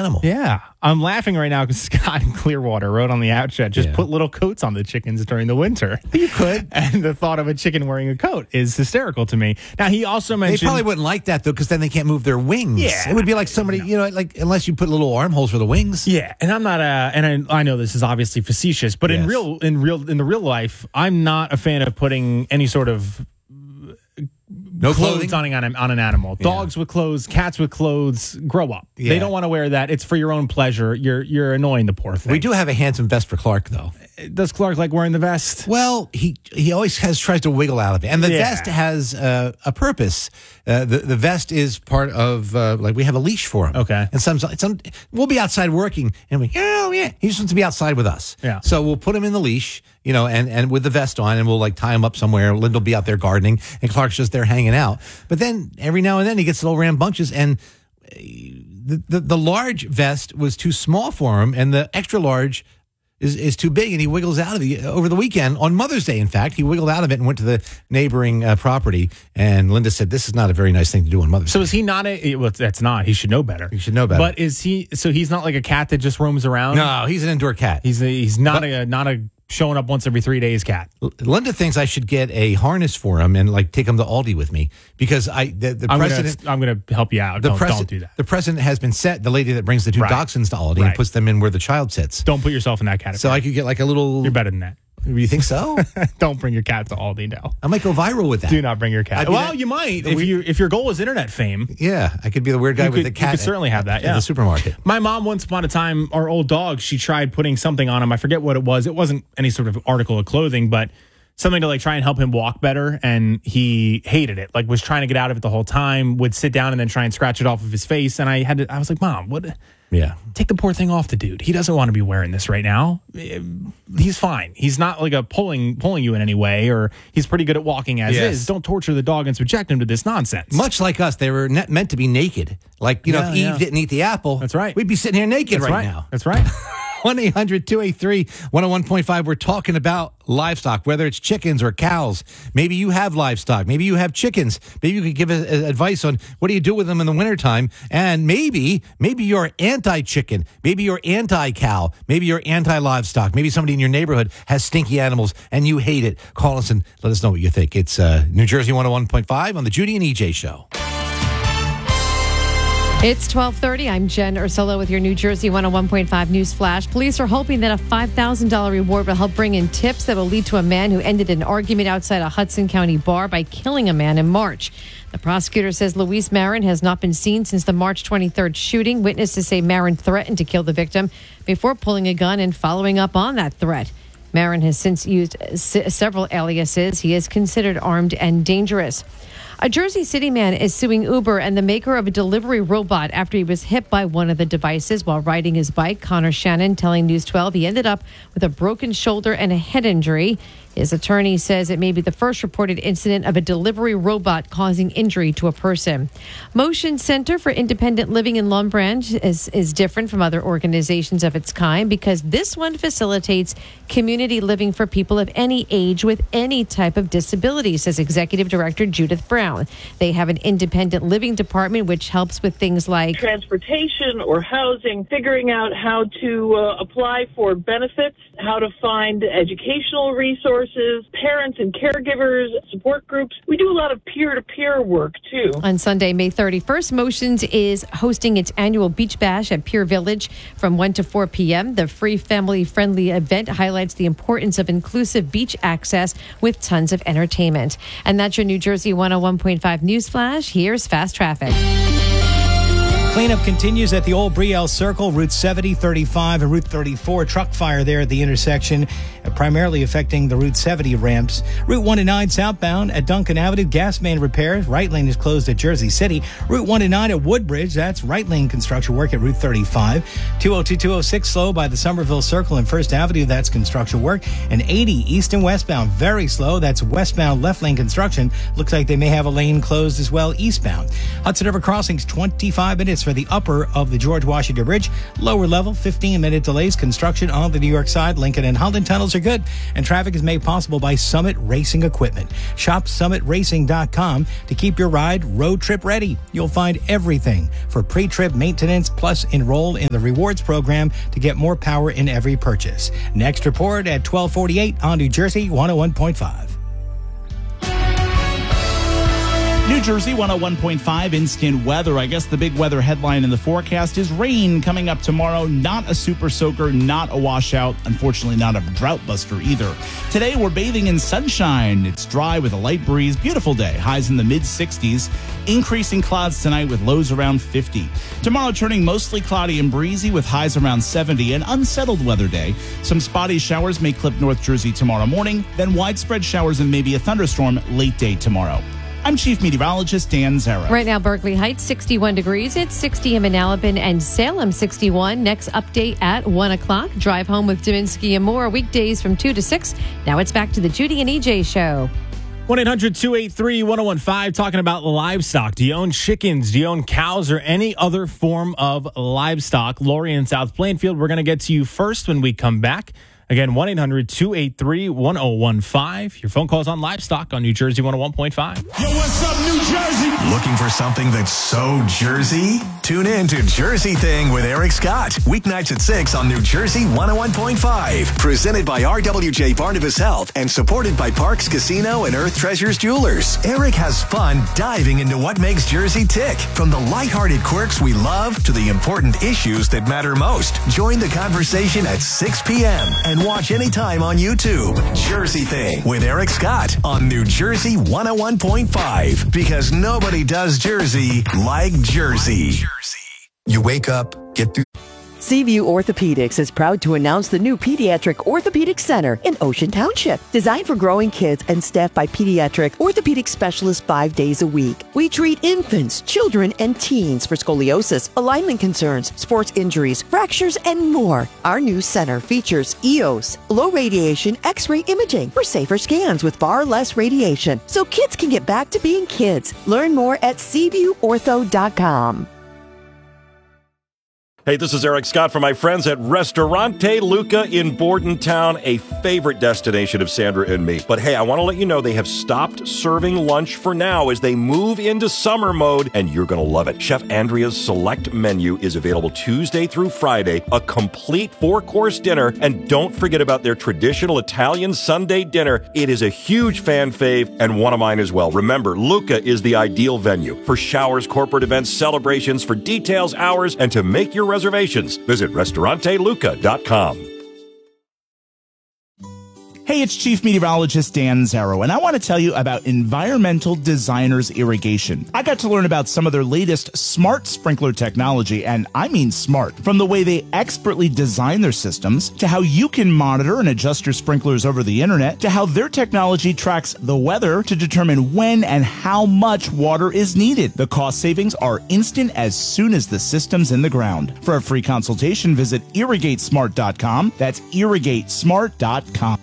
animal. Yeah. I'm laughing right now because Scott in Clearwater wrote on the out chat, just put little coats on the chickens during the winter. You could. And the thought of a chicken wearing a coat is hysterical to me. Now, he also mentioned... They probably wouldn't like that, though, because then they can't move their wings. Yeah. It would be like somebody, like, unless you put little armholes for the wings. Yeah, and I'm not I know this is obviously facetious, but in the real life, I'm not a fan of putting any sort of no clothes clothing on an animal. Yeah. Dogs with clothes, cats with clothes, grow up. Yeah. They don't want to wear that. It's for your own pleasure. You're annoying the poor thing. We do have a handsome vest for Clark, though. Does Clark like wearing the vest? Well, he always tries to wiggle out of it, and the vest has a purpose. The vest is part of we have a leash for him. Okay, and sometimes we'll be outside working, and he just wants to be outside with us. Yeah, so we'll put him in the leash, and with the vest on, and we'll tie him up somewhere. Linda will be out there gardening, and Clark's just there hanging out. But then every now and then he gets little rambunctious, and the large vest was too small for him, and the extra large is too big, and he wiggles out of it over the weekend. On Mother's Day, in fact, he wiggled out of it and went to the neighboring property. And Linda said, "This is not a very nice thing to do on Mother's Day." So is he not that's not. He should know better. He should know better. But is he? So he's not like a cat that just roams around. No, he's an indoor cat. He's not a showing up once every 3 days cat. Linda thinks I should get a harness for him and take him to Aldi with me because the president. I'm going to help you out. Don't do that. The precedent has been set. The lady that brings the two dachshunds to Aldi and puts them in where the child sits. Don't put yourself in that category. So I could get a little. You're better than that. You think so? Don't bring your cat to Aldi now. I might go viral with that. Do not bring your cat. Well, you might if your goal is internet fame. Yeah, I could be the weird guy with the cat. You could certainly have that. In the supermarket. My mom, once upon a time, our old dog, she tried putting something on him. I forget what it was. It wasn't any sort of article of clothing, but something to try and help him walk better. And he hated it. Was trying to get out of it the whole time. Would sit down and then try and scratch it off of his face. And I was like, Mom, what? Yeah. Take the poor thing off the dude. He doesn't want to be wearing this right now. He's fine. He's not pulling you in any way, or he's pretty good at walking as is. Don't torture the dog and subject him to this nonsense. Much like us, they were meant to be naked. If Eve didn't eat the apple, that's right. We'd be sitting here naked right now. That's right. 1-800-283-101.5. We're talking about livestock, whether it's chickens or cows. Maybe you have livestock. Maybe you have chickens. Maybe you could give advice on what do you do with them in the wintertime. And maybe you're anti-chicken. Maybe you're anti-cow. Maybe you're anti-livestock. Maybe somebody in your neighborhood has stinky animals and you hate it. Call us and let us know what you think. It's New Jersey 101.5 on the Judy and EJ Show. It's 12:30. I'm Jen Ursullo with your New Jersey 101.5 News Flash. Police are hoping that a $5,000 reward will help bring in tips that will lead to a man who ended an argument outside a Hudson County bar by killing a man in March. The prosecutor says Luis Marin has not been seen since the March 23rd shooting. Witnesses say Marin threatened to kill the victim before pulling a gun and following up on that threat. Marin has since used several aliases. He is considered armed and dangerous. A Jersey City man is suing Uber and the maker of a delivery robot after he was hit by one of the devices while riding his bike. Connor Shannon telling News 12 he ended up with a broken shoulder and a head injury. His attorney says it may be the first reported incident of a delivery robot causing injury to a person. Motion Center for Independent Living in Long Branch is different from other organizations of its kind because this one facilitates community living for people of any age with any type of disability, says Executive Director Judith Brown. They have an independent living department which helps with things like transportation or housing, figuring out how to apply for benefits, how to find educational resources, parents and caregivers, support groups. We do a lot of peer-to-peer work, too. On Sunday, May 31st, Motions is hosting its annual Beach Bash at Pier Village from 1 to 4 p.m. The free family-friendly event highlights the importance of inclusive beach access with tons of entertainment. And that's your New Jersey 101.5 News Flash. Here's Fast Traffic. Cleanup continues at the Old Brielle Circle, Route 70, 35, and Route 34. Truck fire there at the intersection, primarily affecting the Route 70 ramps. Route 1 and 9 southbound at Duncan Avenue, gas main repairs. Right lane is closed at Jersey City. Route 1 and 9 at Woodbridge, that's right lane construction work at Route 35. 202-206 slow by the Somerville Circle and First Avenue, that's construction work. And 80 east and westbound, very slow. That's westbound left lane construction. Looks like they may have a lane closed as well eastbound. Hudson River Crossings, 25 minutes tickets for the upper of the George Washington Bridge. Lower level, 15-minute delays. Construction on the New York side. Lincoln and Holden tunnels are good. And traffic is made possible by Summit Racing Equipment. Shop summitracing.com to keep your ride road trip ready. You'll find everything for pre-trip maintenance, plus enroll in the rewards program to get more power in every purchase. Next report at 12:48 on New Jersey 101.5. New Jersey 101.5 instant weather. I guess the big weather headline in the forecast is rain coming up tomorrow. Not a super soaker, not a washout. Unfortunately, not a drought buster either. Today, we're bathing in sunshine. It's dry with a light breeze. Beautiful day. Highs in the mid-60s. Increasing clouds tonight with lows around 50. Tomorrow, turning mostly cloudy and breezy with highs around 70. An unsettled weather day. Some spotty showers may clip North Jersey tomorrow morning. Then widespread showers and maybe a thunderstorm late day tomorrow. I'm Chief Meteorologist Dan Zara. Right now, Berkeley Heights, 61 degrees. It's 60 in Manalapan and Salem, 61. Next update at 1 o'clock. Drive home with Deminsky and more weekdays from 2 to 6. Now it's back to the Judy and EJ show. 1-800-283-1015, talking about livestock. Do you own chickens? Do you own cows or any other form of livestock? Lori in South Plainfield, we're going to get to you first when we come back. Again, 1-800-283-1015. Your phone calls on livestock on New Jersey 101.5. Yo, what's up, New Jersey? Looking for something that's so Jersey? Tune in to Jersey Thing with Eric Scott. Weeknights at 6 on New Jersey 101.5. Presented by RWJ Barnabas Health and supported by Parks Casino and Earth Treasures Jewelers. Eric has fun diving into what makes Jersey tick. From the lighthearted quirks we love to the important issues that matter most. Join the conversation at 6 p.m. and watch anytime on YouTube. Jersey Thing with Eric Scott on New Jersey 101.5. Because nobody does Jersey like Jersey. You wake up, get through. Seaview Orthopedics is proud to announce the new Pediatric Orthopedic Center in Ocean Township. Designed for growing kids and staffed by pediatric orthopedic specialists 5 days a week. We treat infants, children, and teens for scoliosis, alignment concerns, sports injuries, fractures, and more. Our new center features EOS, low radiation X-ray imaging for safer scans with far less radiation, so kids can get back to being kids. Learn more at SeaviewOrtho.com. Hey, this is Eric Scott from my friends at Ristorante Luca in Bordentown, a favorite destination of Sandra and me. But hey, I want to let you know they have stopped serving lunch for now as they move into summer mode, and you're going to love it. Chef Andrea's select menu is available Tuesday through Friday, a complete 4-course dinner, and don't forget about their traditional Italian Sunday dinner. It is a huge fan fave and one of mine as well. Remember, Luca is the ideal venue for showers, corporate events, celebrations. For details, hours, and to make your reservations, visit restauranteluca.com. Hey, it's Chief Meteorologist Dan Zaro, and I want to tell you about Environmental Designers Irrigation. I got to learn about some of their latest smart sprinkler technology, and I mean smart. From the way they expertly design their systems, to how you can monitor and adjust your sprinklers over the internet, to how their technology tracks the weather to determine when and how much water is needed. The cost savings are instant as soon as the system's in the ground. For a free consultation, visit irrigatesmart.com. That's irrigatesmart.com.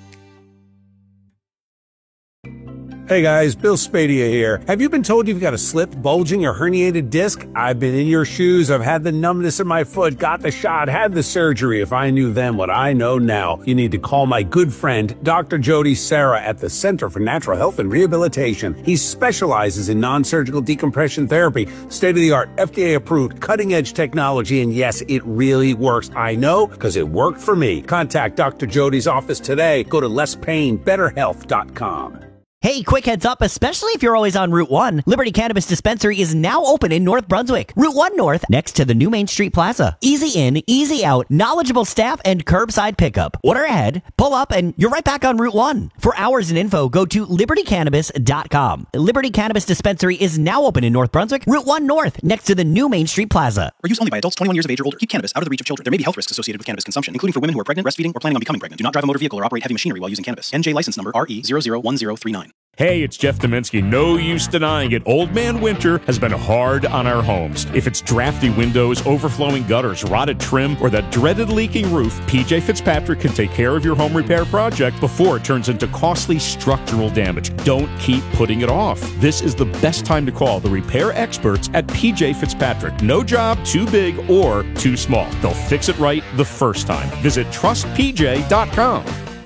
Hey guys, Bill Spadia here. Have you been told you've got a slipped, bulging, or herniated disc? I've been in your shoes. I've had the numbness in my foot, got the shot, had the surgery. If I knew then what I know now, you need to call my good friend, Dr. Jody Serra at the Center for Natural Health and Rehabilitation. He specializes in non-surgical decompression therapy, state-of-the-art, FDA-approved, cutting-edge technology, and yes, it really works. I know, because it worked for me. Contact Dr. Jody's office today. Go to lesspainbetterhealth.com. Hey, quick heads up, especially if you're always on Route 1, Liberty Cannabis Dispensary is now open in North Brunswick. Route 1 North, next to the new Main Street Plaza. Easy in, easy out, knowledgeable staff, and curbside pickup. Order ahead, pull up, and you're right back on Route 1. For hours and info, go to libertycannabis.com. Liberty Cannabis Dispensary is now open in North Brunswick, Route 1 North, next to the new Main Street Plaza. For use only by adults 21 years of age or older. Keep cannabis out of the reach of children. There may be health risks associated with cannabis consumption, including for women who are pregnant, breastfeeding, or planning on becoming pregnant. Do not drive a motor vehicle or operate heavy machinery while using cannabis. NJ license number RE001039. Hey, it's Jeff Dominski. No use denying it. Old Man Winter has been hard on our homes. If it's drafty windows, overflowing gutters, rotted trim, or that dreaded leaking roof, PJ Fitzpatrick can take care of your home repair project before it turns into costly structural damage. Don't keep putting it off. This is the best time to call the repair experts at PJ Fitzpatrick. No job too big or too small. They'll fix it right the first time. Visit trustpj.com.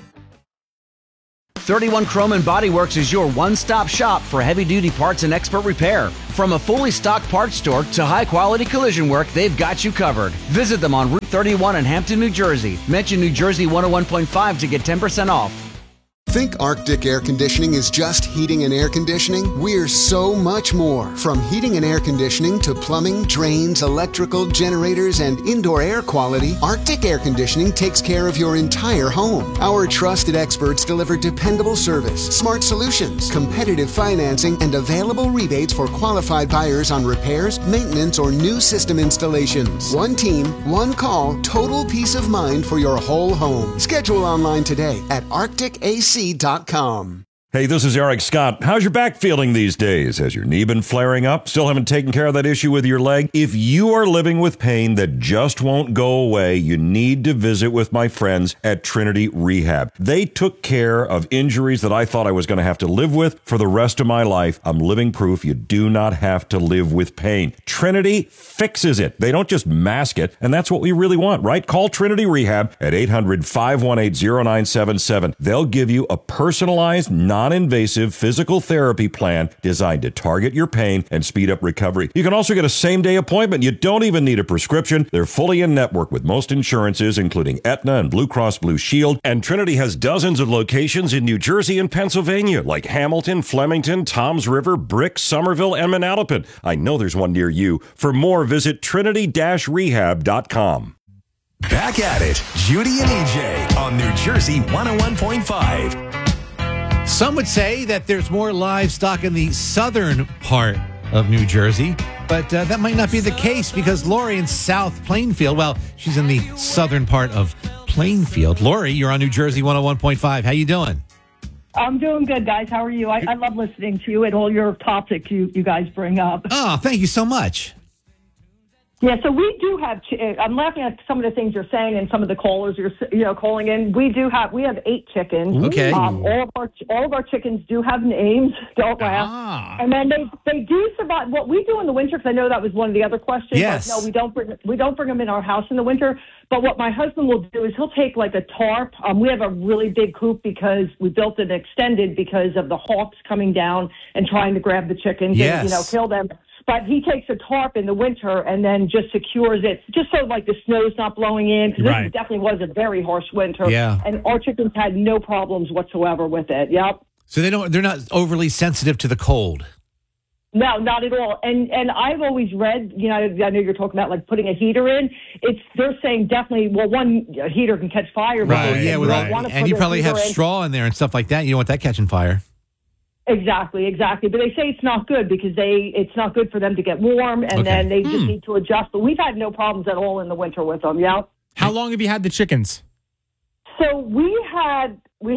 31 Chrome and Body Works is your one-stop shop for heavy-duty parts and expert repair. From a fully stocked parts store to high-quality collision work, they've got you covered. Visit them on Route 31 in Hampton, New Jersey. Mention New Jersey 101.5 to get 10% off. Think Arctic Air Conditioning is just heating and air conditioning? We're so much more. From heating and air conditioning to plumbing, drains, electrical, generators, and indoor air quality, Arctic Air Conditioning takes care of your entire home. Our trusted experts deliver dependable service, smart solutions, competitive financing, and available rebates for qualified buyers on repairs, maintenance, or new system installations. One team, one call, total peace of mind for your whole home. Schedule online today at arcticac.com. Hey, this is Eric Scott. How's your back feeling these days? Has your knee been flaring up? Still haven't taken care of that issue with your leg? If you are living with pain that just won't go away, you need to visit with my friends at Trinity Rehab. They took care of injuries that I thought I was going to have to live with for the rest of my life. I'm living proof you do not have to live with pain. Trinity fixes it. They don't just mask it, and that's what we really want, right? Call Trinity Rehab at 800-518-0977. They'll give you a personalized, non-invasive physical therapy plan designed to target your pain and speed up recovery. You can also get a same-day appointment. You don't even need a prescription. They're fully in network with most insurances, including Aetna and Blue Cross Blue Shield. And Trinity has dozens of locations in New Jersey and Pennsylvania, like Hamilton, Flemington, Toms River, Brick, Somerville, and Manalapan. I know there's one near you. For more, visit trinity-rehab.com. Back at it, Judy and EJ on New Jersey 101.5. Some would say that there's more livestock in the southern part of New Jersey, but that might not be the case because Lori in South Plainfield, well, she's in the southern part of Plainfield. Lori, you're on New Jersey 101.5. How you doing? I'm doing good, guys. How are you? I love listening to you and all your topics you guys bring up. Oh, thank you so much. Yeah, so we do have. I'm laughing at some of the things you're saying and some of the callers you're calling in. We have 8 chickens. Okay. All of our chickens do have names. Don't laugh. And then they do survive. What we do in the winter, because I know that was one of the other questions. Yes. No, we don't bring them in our house in the winter. But what my husband will do is he'll take like a tarp. We have a really big coop because we built it extended because of the hawks coming down and trying to grab the chickens and kill them. But he takes a tarp in the winter and then just secures it, just so like the snow's not blowing in. Because this definitely was a very harsh winter. Yeah. And our chickens had no problems whatsoever with it. Yep. So they're not overly sensitive to the cold. No, not at all. And I've always read, I know you're talking about like putting a heater in. They're saying definitely, well, one heater can catch fire. Right. Yeah. And you probably have straw in there and stuff like that. You don't want that catching fire. Exactly. But they say it's not good because it's not good for them to get warm, and then they just need to adjust. But we've had no problems at all in the winter with them. Yeah. How long have you had the chickens? So we had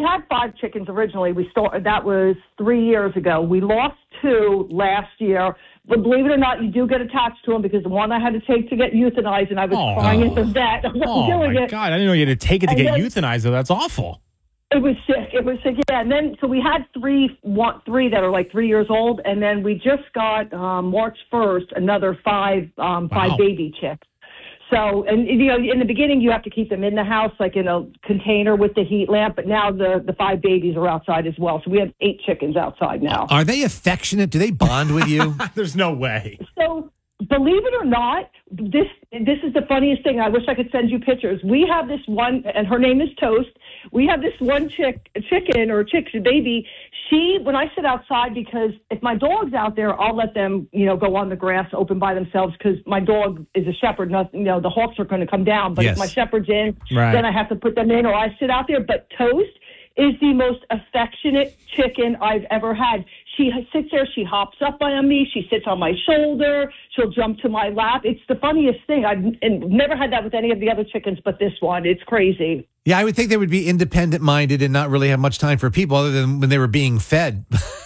5 chickens originally. That was 3 years ago. We lost 2 last year. But believe it or not, you do get attached to them because the one I had to take to get euthanized, and I was crying at the vet. Oh, my God. I didn't know you had to take it to get euthanized, though. That's awful. It was sick, yeah. And then, so we had three that are like 3 years old, and then we just got, March 1st, another 5 baby chicks. So, and in the beginning, you have to keep them in the house, like in a container with the heat lamp, but now the 5 babies are outside as well. So we have 8 chickens outside now. Are they affectionate? Do they bond with you? There's no way. So, believe it or not, this is the funniest thing. I wish I could send you pictures. We have this one, and her name is Toast. We have this one chicken or baby. When I sit outside, because if my dog's out there, I'll let them, go on the grass open by themselves because my dog is a shepherd. The hawks are going to come down. But if my shepherd's in, then I have to put them in or I sit out there. But Toast is the most affectionate chicken I've ever had. She sits there, she hops up on me, she sits on my shoulder, she'll jump to my lap. It's the funniest thing. I've never had that with any of the other chickens but this one. It's crazy. Yeah, I would think they would be independent-minded and not really have much time for people other than when they were being fed.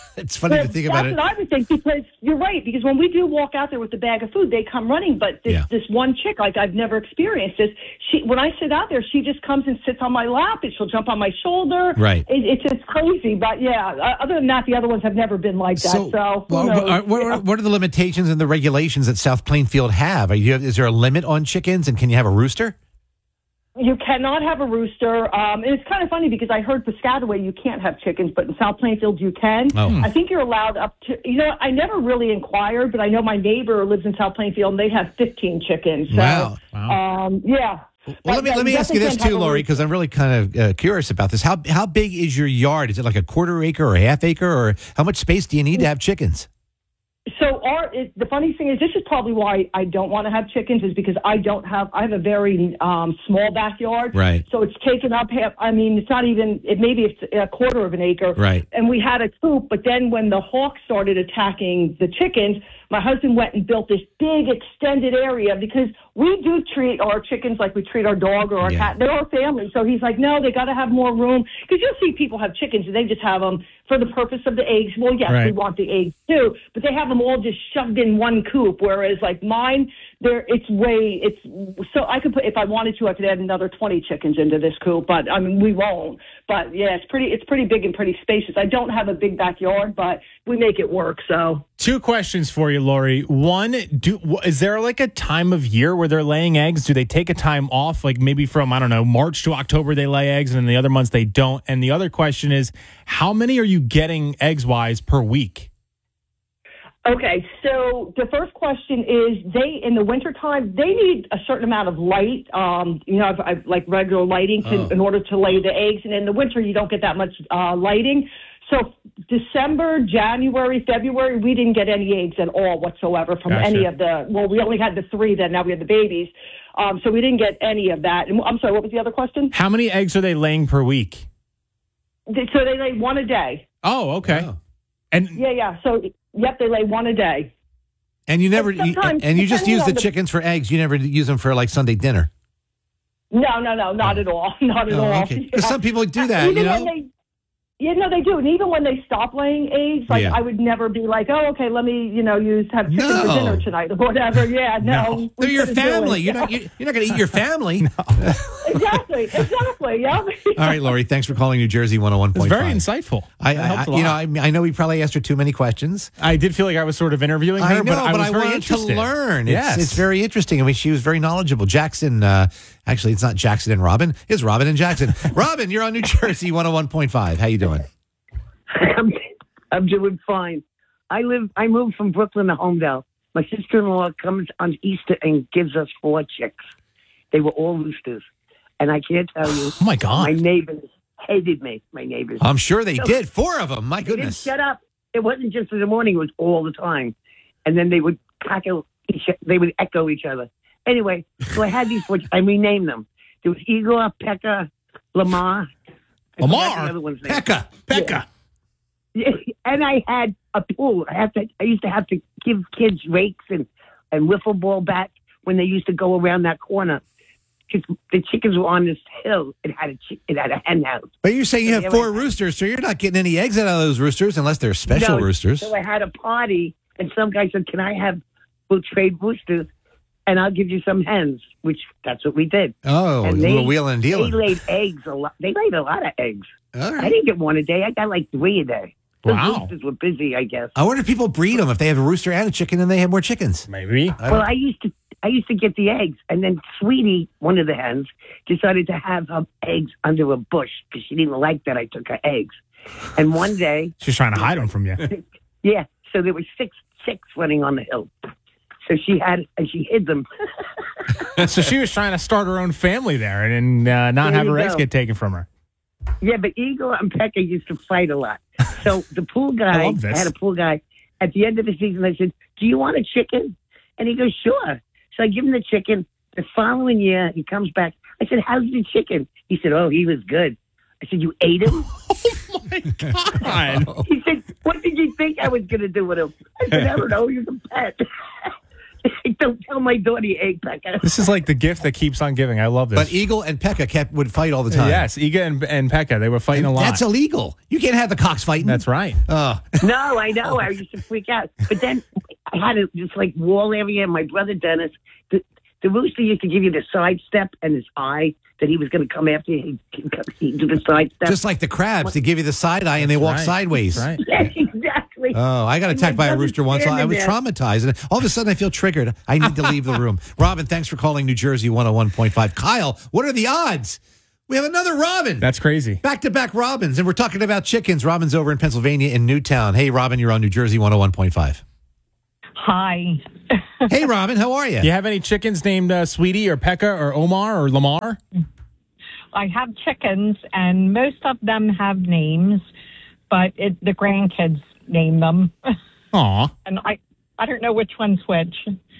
It's funny to think about it. That's what I would think, because you're right. Because when we do walk out there with the bag of food, they come running. But this one chick, like, I've never experienced this. When I sit out there, she just comes and sits on my lap, and she'll jump on my shoulder. Right. It's just crazy. But yeah, other than that, the other ones have never been like that. So who knows? What are the limitations and the regulations that South Plainfield have? Is there a limit on chickens, and can you have a rooster? You cannot have a rooster. And it's kind of funny because I heard Piscataway you can't have chickens, but in South Plainfield you can. Oh. I think you're allowed up to, I never really inquired, but I know my neighbor lives in South Plainfield and they have 15 chickens. So, Wow. Yeah. Well, let me ask you this too, Lori, because I'm really kind of curious about this. How big is your yard? Is it like a quarter acre or a half acre, or how much space do you need to have chickens? So the funny thing is, this is probably why I don't want to have chickens, is because I have a very small backyard. Right. So it's taken up it's not even, maybe it's a quarter of an acre. Right. And we had a coop, but then when the hawks started attacking the chickens, my husband went and built this big extended area, because we do treat our chickens like we treat our dog or our cat. They're our family. So he's like, no, they got to have more room. Because you'll see people have chickens and they just have them for the purpose of the eggs. Well, yes, we want the eggs too, but they have them all just shoved in one coop. Whereas like mine, so I could put, if I wanted to, I could add another 20 chickens into this coop, but I mean, we won't. But yeah, it's pretty big and pretty spacious. I don't have a big backyard, but we make it work. So 2 questions for you, Lori. One, is there like a time of year where they're laying eggs? Do they take a time off, like maybe from, I don't know, March to October they lay eggs, and then the other months they don't? And the other question is, how many are you getting eggs-wise per week? Okay, so the first question is, in the wintertime, they need a certain amount of light, I've like regular lighting in order to lay the eggs. And in the winter, you don't get that much lighting. So December, January, February, we didn't get any eggs at all whatsoever from any of we only had the 3 then, now we have the babies. So we didn't get any of that. And I'm sorry, what was the other question? How many eggs are they laying per week? So they lay 1 a day. Oh, okay. Wow. And yeah. So, yep, they lay 1 a day. And you just use the chickens for eggs. You never use them for like Sunday dinner. No, not at all. Not at all. Okay. Because some people do that, they do. And even when they stop laying eggs, I would never be like, oh, okay, let me, have chicken for dinner tonight or whatever. Yeah, no. They're your family. You're not going to eat your family. Exactly. Yeah. All right, Lori, thanks for calling New Jersey 101.5. It's very insightful. I know we probably asked her too many questions. I did feel like I was sort of interviewing her, but I was very wanted interested to learn. Yes. It's very interesting. I mean, she was very knowledgeable. Jackson, actually, it's not Jackson and Robin. It's Robin and Jackson. Robin, you're on New Jersey 101.5. How you doing? I'm doing fine. I moved from Brooklyn to Homedale. My sister-in-law comes on Easter and gives us 4 chicks. They were all roosters. And I can't tell you. Oh, my God. My neighbors hated me, my neighbors. I'm sure they did. 4 of them. My goodness. They didn't shut up. It wasn't just in the morning. It was all the time. And then they would echo each other. Anyway, so I had these 4. I renamed them. There was Igor, Pekka, Lamar. Pekka. Yeah. And I had a pool. I used to have to give kids rakes and wiffle ball bats when they used to go around that corner. Because the chickens were on this hill. It had a hen house. But you're saying you have 4 roosters, so you're not getting any eggs out of those roosters unless they're special roosters. So I had a party, and some guy said, we'll trade roosters, and I'll give you some hens, which that's what we did. Oh, and a little wheeling and dealing. They laid eggs a lot. They laid a lot of eggs. All right. I didn't get 1 a day. I got like 3 a day. Those Wow. roosters were busy, I guess. I wonder if people breed them. If they have a rooster and a chicken, and they have more chickens. Maybe. Well, I used to get the eggs, and then Sweetie, one of the hens, decided to have her eggs under a bush because she didn't like that I took her eggs. And one day... She's trying to hide them from you. Yeah, so there were 6 chicks running on the hill. So she hid them. So she was trying to start her own family there and not have her eggs get taken from her. Yeah, but Igor and Pekka used to fight a lot. So the pool guy, I had a pool guy, at the end of the season, I said, do you want a chicken? And he goes, sure. So I give him the chicken. The following year, he comes back. I said, how's the chicken? He said, oh, he was good. I said, you ate him? Oh, my God. He said, what did you think I was going to do with him? I said, I don't know. He's a pet. Don't tell my daughter you ate Pekka. This is like the gift that keeps on giving. I love this. But Eagle and Pekka would fight all the time. Yes, Iga and Pekka, they were fighting a lot. That's illegal. You can't have the cocks fighting. That's right. Oh. No, I know. I used to freak out. But then I had this like wall area. My brother Dennis, the rooster used to give you the side step and his eye that he was going to come after you. He'd do the side step. Just like the crabs, they give you the side eye and they walk sideways. That's right. Yes, exactly. Oh, I got attacked by a rooster once. I was traumatized. And all of a sudden, I feel triggered. I need to leave the room. Robin, thanks for calling New Jersey 101.5. Kyle, what are the odds? We have another Robin. That's crazy. Back-to-back Robins. And we're talking about chickens. Robin's over in Pennsylvania in Newtown. Hey, Robin, you're on New Jersey 101.5. Hi. Hey, Robin, how are you? Do you have any chickens named Sweetie or Pekka or Omar or Lamar? I have chickens, and most of them have names, but the grandkids name them. Aw. And I don't know which one's which.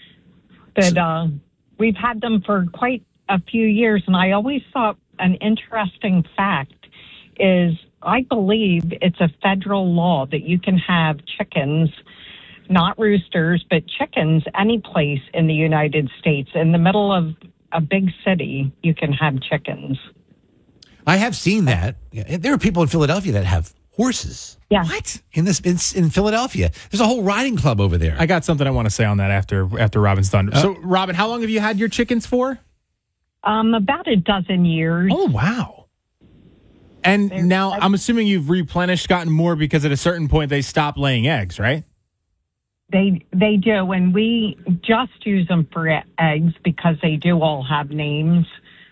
But we've had them for quite a few years, and I always thought an interesting fact is I believe it's a federal law that you can have chickens, not roosters, but chickens any place in the United States. In the middle of a big city, you can have chickens. I have seen that. There are people in Philadelphia that have horses. Yeah. What? In Philadelphia. There's a whole riding club over there. I got something I want to say on that after Robin's done. So, Robin, how long have you had your chickens for? About a dozen years. Oh, wow. And now I'm assuming you've replenished, gotten more, because at a certain point they stop laying eggs, right? They do, and we just use them for eggs because they do all have names.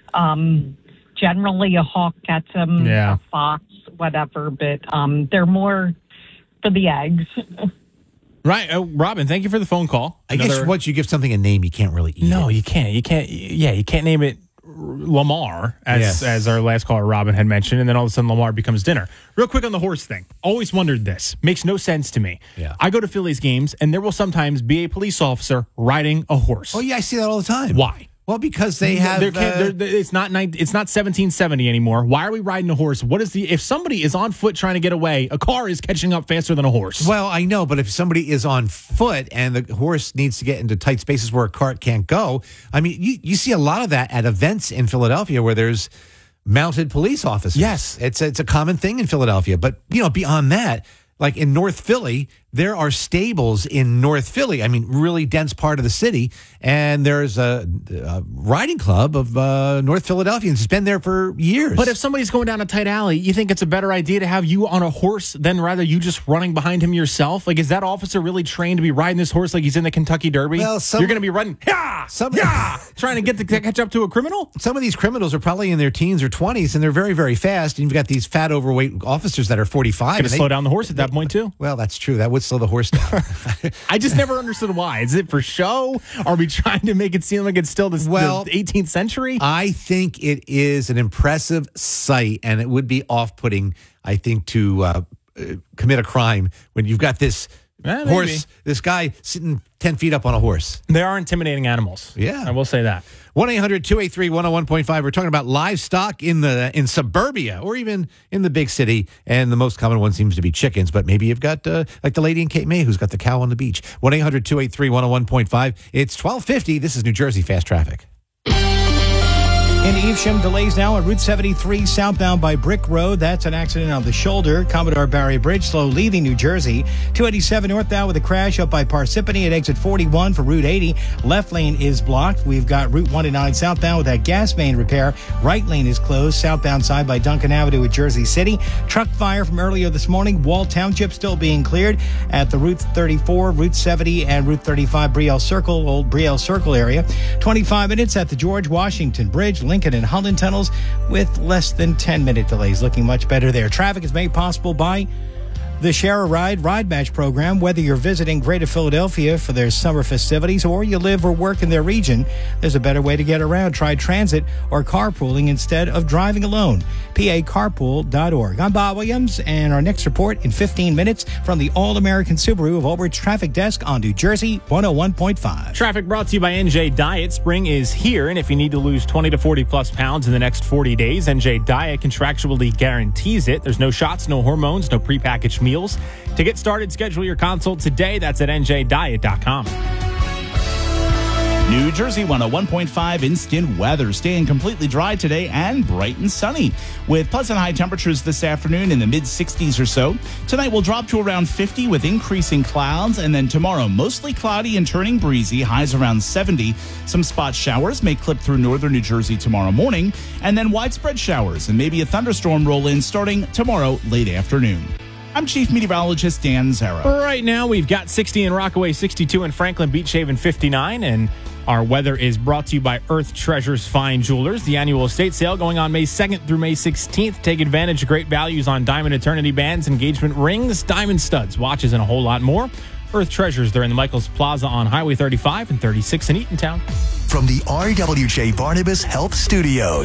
Generally, a hawk gets them, a fox, whatever, but they're more for the eggs. Right. Robin, thank you for the phone call. I guess once you give something a name, you can't really eat it. No, you can't. You can't. Yeah, you can't name it Lamar, as our last caller Robin had mentioned, and then all of a sudden Lamar becomes dinner. Real quick on the horse thing. Always wondered this. Makes no sense to me. Yeah. I go to Phillies games, and there will sometimes be a police officer riding a horse. Oh, yeah, I see that all the time. Why? Well, because they have... it's not 1770 anymore. Why are we riding a horse? If somebody is on foot trying to get away, a car is catching up faster than a horse. Well, I know, but if somebody is on foot and the horse needs to get into tight spaces where a cart can't go, I mean, you see a lot of that at events in Philadelphia where there's mounted police officers. Yes. It's a common thing in Philadelphia. But, beyond that, like in North Philly, there are stables in North Philly. I mean, really dense part of the city. And there's a riding club of North Philadelphians. It's been there for years. But if somebody's going down a tight alley, you think it's a better idea to have you on a horse than rather you just running behind him yourself? Like, is that officer really trained to be riding this horse like he's in the Kentucky Derby? Well, you're going to be running, trying to catch up to a criminal? Some of these criminals are probably in their teens or 20s, and they're very, very fast. And you've got these fat, overweight officers that are 45. Going to slow down the horse at that point, too? Well, that's true. That would slow the horse down. I just never understood why. Is it for show? Are we trying to make it seem like it's still the 18th century? I think it is an impressive sight, and it would be off-putting, I think, to commit a crime when you've got this horse, this guy sitting 10 feet up on a horse. They are intimidating animals. Yeah. I will say that. 1-800-283-101.5. We're talking about livestock in suburbia or even in the big city. And the most common one seems to be chickens. But maybe you've got, like the lady in Cape May who's got the cow on the beach. 1-800-283-101.5. It's 12:50. This is New Jersey Fast Traffic. In Evesham, delays now on Route 73 southbound by Brick Road. That's an accident on the shoulder. Commodore Barry Bridge, slow leaving New Jersey. 287 northbound with a crash up by Parsippany at exit 41 for Route 80. Left lane is blocked. We've got Route 109 southbound with that gas main repair. Right lane is closed. Southbound side by Duncan Avenue at Jersey City. Truck fire from earlier this morning. Wall Township still being cleared at the Route 34, Route 70, and Route 35 Brielle Circle, old Brielle Circle area. 25 minutes at the George Washington Bridge. Lincoln and Holland tunnels with less than 10-minute delays. Looking much better there. Traffic is made possible by the Share a Ride Match program. Whether you're visiting Greater Philadelphia for their summer festivities or you live or work in their region, there's a better way to get around. Try transit or carpooling instead of driving alone. PACarpool.org. I'm Bob Williams, and our next report in 15 minutes from the All-American Subaru of Old Bridge Traffic Desk on New Jersey 101.5. Traffic brought to you by NJ Diet. Spring is here, and if you need to lose 20 to 40 plus pounds in the next 40 days, NJ Diet contractually guarantees it. There's no shots, no hormones, no prepackaged meals. To get started, schedule your consult today. That's at njdiet.com. New Jersey 101.5 instant weather. Staying completely dry today and bright and sunny with pleasant high temperatures this afternoon in the mid 60s or so. Tonight will drop to around 50 with increasing clouds, and then tomorrow mostly cloudy and turning breezy, highs around 70. Some spot showers may clip through northern New Jersey tomorrow morning, and then widespread showers and maybe a thunderstorm roll in starting tomorrow late afternoon. I'm Chief Meteorologist Dan Zara. Right now, we've got 60 in Rockaway, 62 in Franklin, Beach Haven, 59, and our weather is brought to you by Earth Treasures Fine Jewelers. The annual estate sale going on May 2nd through May 16th. Take advantage of great values on diamond eternity bands, engagement rings, diamond studs, watches, and a whole lot more. Earth Treasures, they're in the Michaels Plaza on Highway 35 and 36 in Eatontown. From the RWJ Barnabas Health Studios,